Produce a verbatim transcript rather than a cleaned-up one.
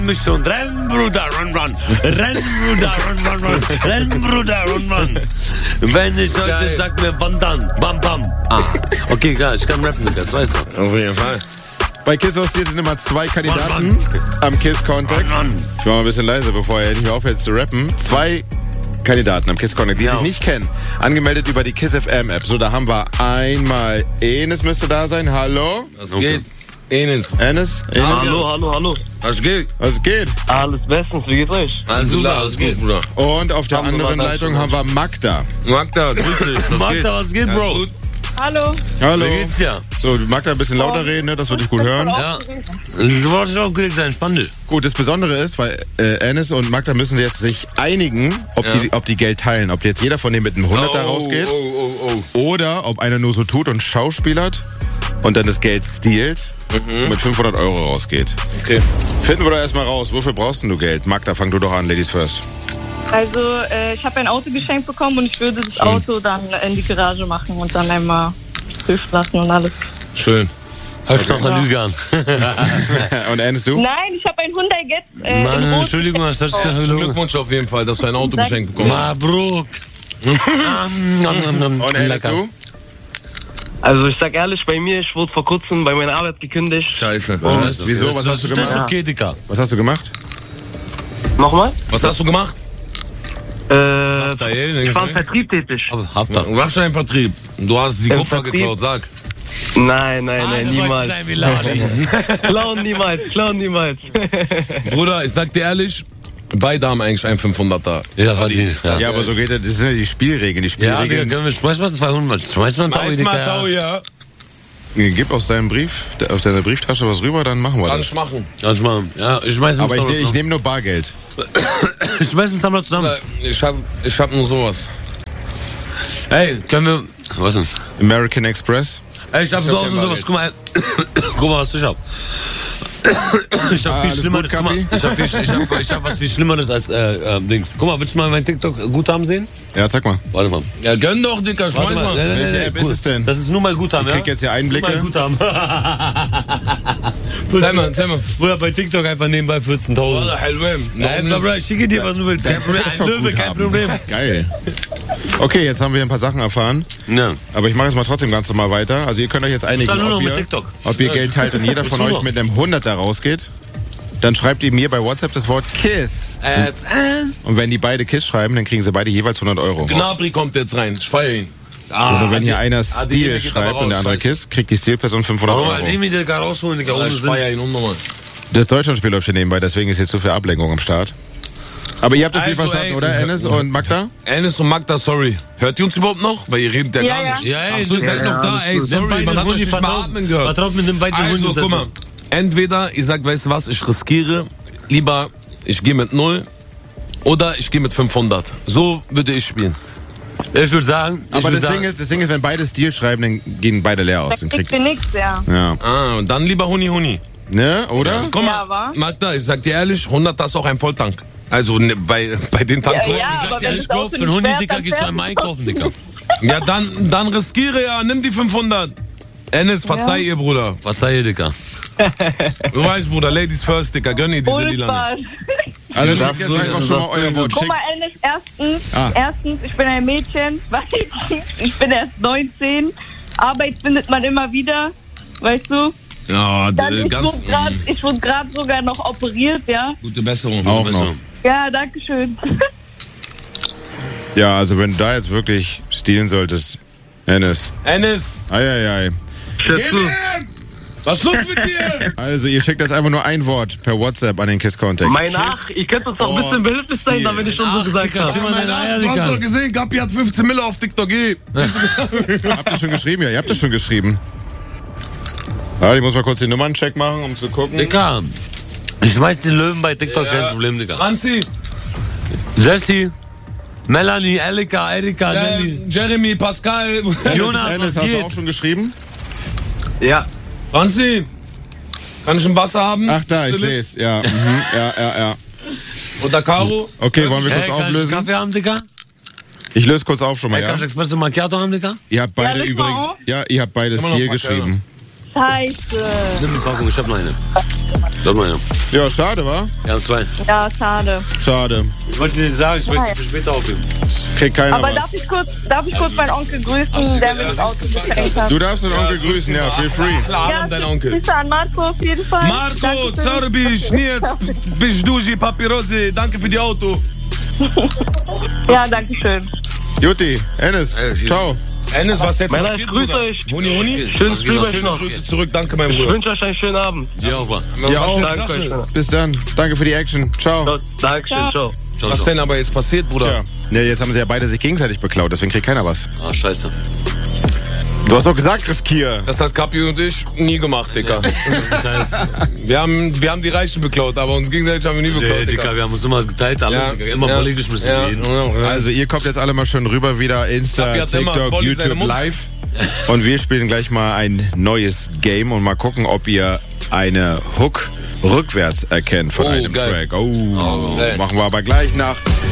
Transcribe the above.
mich schon. Renn, Bruder, run, run. Renn, Bruder, run, run, run. Renn, Bruder, run, run. Wenn ich heute sag mir, wann dann? Bam, bam. Ah, okay, geil, ich kann rappen, das weißt du. Auf jeden Fall. Bei Kiss Haustier sind immer zwei Kandidaten am Kiss Contact. Ich mach mal ein bisschen leiser, bevor er nicht mehr aufhört zu rappen. Zwei Kandidaten am Kiss Contact, die ja. sich nicht kennen. Angemeldet über die Kiss F M App. So, da haben wir einmal Enes müsste da sein. Hallo? Was geht? Enes. Enes? Enes? Hallo, hallo, hallo. Was geht? Was geht? Alles bestens, wie geht's euch? Alles super, alles gut, Bruder. Und auf der Haben anderen wir Leitung haben wir Magda. Magda, grüß dich. Was Magda, geht? was geht, Bro? Gut. Hallo. Hallo. Wie geht's dir? So, Magda ein bisschen lauter reden, ne, dass wir dich gut hören. Ja. Du wolltest auch aufgeregt sein, spann dich. Gut, das Besondere ist, weil äh, Enes und Magda müssen jetzt sich einigen, ob, Ja. die, ob die Geld teilen. Ob jetzt jeder von denen mit einem Hunderter Oh, rausgeht. Oh, oh, oh. Oder ob einer nur so tut und schauspielert und dann das Geld stiehlt und mit fünfhundert Euro rausgeht. Okay. Finden wir doch erstmal raus, wofür brauchst denn du Geld? Magda, fang du doch an, Ladies first. Also, äh, ich habe ein Auto geschenkt bekommen und ich würde das Auto dann in die Garage machen und dann einmal prüfen lassen und alles. Schön. Hörst du noch eine Lüge an? Und Enes, du? Nein, ich habe ein Hyundai Getz äh, Mann, in Rot Entschuldigung, das ist ja Herzlichen Glückwunsch auf jeden Fall, dass du ein Auto geschenkt bekommen hast. Mabruk. Und Enes, du? Also ich sag ehrlich, bei mir, ich wurde vor kurzem bei meiner Arbeit gekündigt. Scheiße. Und, wieso? Was hast du Das ist gemacht? okay, Dicker. Was hast du gemacht? Nochmal? Was hast du gemacht? Äh, da hier, ich war im Vertrieb tätig. Hab da. Du warst schon im Vertrieb. Du hast die Im Kupfer Vertrieb? geklaut, sag. Nein, nein, nein, niemals. Sein wie Lali. Klauen niemals, klauen niemals. Bruder, ich sag dir ehrlich, beide haben eigentlich einen fünfhunderter. Ja, verdient. Ja, Ja, aber so geht das. Das sind ja die Spielregeln. Die ja Digga, Spielregeln. können wir, schmeiß mal zweihundert. Schmeiß mal ein Taui, Weiß mal, Dicker. Tau, ja. Gib aus deinem Brief, aus deiner Brieftasche was rüber, dann machen wir Kann das. ich machen. Ja, ich mach, ja, ich schmeiß Aber ich, uns ich nehme nur Bargeld. Ich schmeiß uns Sammler zusammen. Ich hab, ich hab nur sowas. Hey, können wir, was denn? American Express. Ey, ich hab Ich nur hab auch kein sowas. Guck mal, guck mal, was ich hab. Ich hab Ah, viel alles Schlimmeres. gut, Guck mal, Kapi? ich hab, viel, ich, hab, ich hab was viel Schlimmeres als äh, äh, Dings. Guck mal, willst du mal mein TikTok-Guthaben sehen? Ja, zeig mal. Warte mal. Ja, gönn doch, Dicker, Warte schmeiß mal. mal. Nee, nee, nee, Welche nee, App ist es denn? Das ist nur mein Guthaben, Ich ja? krieg jetzt hier Einblicke. Nur mein Guthaben. Zeig mal, zeig mal. Bruder, bei TikTok einfach nebenbei vierzehntausend. Wallah, Helwem. Nein, Bruder, ich schicke dir, was du willst. Kein Problem. Ein Löwe, kein Problem. Geil. Okay, jetzt haben wir ein paar Sachen erfahren. Ja. Aber ich mache jetzt mal trotzdem ganz normal weiter. Also ihr könnt euch jetzt einigen, dann nur noch ob mit ihr, TikTok. ob ihr Geld teilt und jeder von Wozu euch noch? mit einem Hunderter rausgeht. Dann schreibt ihr mir bei WhatsApp das Wort KISS. F N. Und wenn die beide KISS schreiben, dann kriegen sie beide jeweils hundert Euro. Gnabry kommt jetzt rein. Ich feier ihn. Oder wenn hier einer ah, die Stil geht aber schreibt und der raus, andere scheiße. KISS, kriegt die Stilperson fünfhundert Warum Euro. will mir der gar rausholen, Digga? Ohne Ich Sinn. feier ihn unnormal. Das Deutschlandspiel läuft hier nebenbei, deswegen ist jetzt so viel Ablenkung am Start. Aber ihr habt das nicht Also, verstanden, ey, oder, Enes und Magda? Enes und Magda, sorry. Hört ihr uns überhaupt noch? Weil ihr redet ja, Ja, gar ja. nicht. Ja, ey, Ach so, ihr du- seid noch da, ey, sorry, man hat euch nicht mal atmen gehört. Vertraut mit dem weiteren Also, Hund. guck mal. Entweder, ich sag, weißt du was, ich riskiere, lieber ich gehe mit null oder ich gehe mit fünfhundert. So würde ich spielen. Ich würde sagen, ich Aber würd das sagen, Ding, ist, das Ding ist, wenn beide Stil schreiben, dann gehen beide leer aus. Da Dann kriegt kriegt, ihr nichts, ja. ja. Ah, und dann lieber Huni Huni. Ne, oder? Guck Ja, mal, wa? Magda, ich sag dir ehrlich, hundert ist auch ein Volltank. Also ne, bei, bei den Tankkurven. Ja, ich aber sag dir, wenn ich das Auto kauf für einen nicht Hund, fährt, Dicker, dann gehst du fährt einmal es einkaufen, Dicker. Ja, dann, dann riskiere ja, nimm die fünfhundert. Enes, verzeih Ja. ihr, Bruder. Verzeih, Dicker. Du weißt, Bruder, Ladies first, Dicker, gönn ihr diese Ohne Lila. Spaß. Also Ja, schickt jetzt so- einfach schon mal euer Wort. Guck Schickt. mal, Enes, erstens, Ah. erstens, ich bin ein Mädchen, zweitens, ich bin erst neunzehn, Arbeit findet man immer wieder, weißt du? Ja, Dann, d- ich ganz wurde grad- ich wurde gerade sogar noch operiert, ja? gute Besserung. Auch Gute noch. Besserung. Ja, danke schön. Ja, also wenn du da jetzt wirklich stehlen solltest, Enes. Enes, Eieiei. geh her! Was ist los mit dir? Also ihr schickt jetzt einfach nur ein Wort per WhatsApp an den KISS Contact. Mein Ach, ihr könnt uns doch ein bisschen behilflich sein, da wenn ich schon so gesagt Dicker, habe. schimm mal deine Eier, Du hast Dicker. doch gesehen, Gapi hat fünfzehn Mille auf TikTok, geh. Habt ihr schon geschrieben? Ja, ihr habt das schon geschrieben. Ja, ich muss mal kurz den Nummerncheck machen, um zu gucken. Dicker, ich schmeiß den Löwen bei TikTok, kein Problem, Dicker. Franzi, Jesse, Melanie, Erika, Erika, äh, Nelly. Jeremy, Pascal. Jonas, Enes, was hast du geht? auch schon geschrieben? Ja. Franzi, kann ich ein Wasser haben? Ach da, ich sehe es. Ja, mhm, ja, ja, ja. Oder Caro? Okay, wollen wir Hey, kurz kann ich auflösen? Kaffee haben, Dicker? Ich löse kurz auf schon mal, Hey, ja? kann ich Espresso Macchiato haben, Dicker? Ihr habt beide Ja, löse mal übrigens, auf. ja, ihr habt beide Kann man noch Stil packen, geschrieben. Scheiße. Nimm die Packung, ich hab noch eine. Sag mal, ja. Ja, schade, wa? Wir haben zwei. Ja, schade. Schade. Ich wollte dir nicht sagen, ich möchte für später aufheben. Kriegt keiner Aber was. darf ich kurz, darf ich kurz meinen Onkel grüßen, der mir das Auto geschenkt hat? Du darfst den Onkel grüßen, ja, feel free. Klar, dein Onkel. Grüße an Marco auf jeden Fall. Marco, Danke für- Zorbi, Schnietz, Bischduji, Papyrose, danke für die Auto. Ja, danke schön. Jutti, Enes, Ey, schieß. ciao. Enes, was jetzt Männer, passiert, ich grüße Bruder? euch. Huni, Huni. Schönen Was geht, was Stream geht? noch. Grüße zurück, danke mein Ich Bruder. wünsche euch einen schönen Abend. Ja, auch mal. Ja, auch. Danke euch. Bis dann. Danke für die Action. Ciao. So, Dankeschön, ciao. Ciao, Was ciao. denn aber jetzt passiert, Bruder? Tja. Ja, jetzt haben sie ja beide sich gegenseitig beklaut, deswegen kriegt keiner was. Ah, scheiße. Du hast doch gesagt, riskier. Das hat Kapi und ich nie gemacht, Dicker. wir, haben, wir haben die Reichen beklaut, aber uns gegenseitig haben wir nie beklaut, Nee, Dicker. Dicker, wir haben uns immer geteilt, alles. Ja, Digga. Immer ja, politisch müssen wir ja, reden. ja. Also ihr kommt jetzt alle mal schön rüber wieder, Insta, Kapi hat immer TikTok, Bolli seine YouTube Mutter. live. Und wir spielen gleich mal ein neues Game und mal gucken, ob ihr eine Hook rückwärts erkennt von Oh, einem geil. Track. Oh, geil. machen wir aber gleich nach